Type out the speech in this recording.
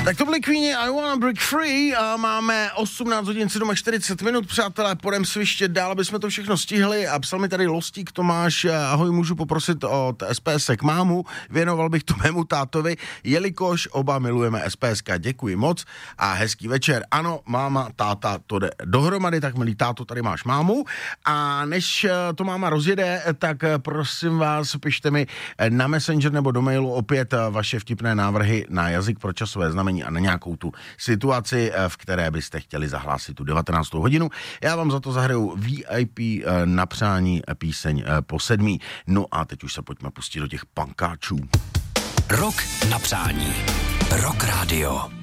Tak to byly Queeni I Wanna Break Free a máme 18 hodin 40 minut, přátelé, podem sviště dál, aby jsme to všechno stihli a psal mi tady Lostík Tomáš, ahoj, můžu poprosit od SPSek mámu, věnoval bych to mému tátovi, jelikož oba milujeme SPSK, děkuji moc a hezký večer. Ano, máma, táta, to jde dohromady, tak milý táto, tady máš mámu a než to máma rozjede, tak prosím vás, pište mi na Messenger nebo do mailu opět vaše vtipné návrhy na jazyk pro časové znamení a na nějakou tu situaci, v které byste chtěli zahlásit tu 19. hodinu. Já vám za to zahraju VIP na přání píseň po 7. No a teď už se pojďme pustit do těch pankáčů. Rok na přání. Rock Radio.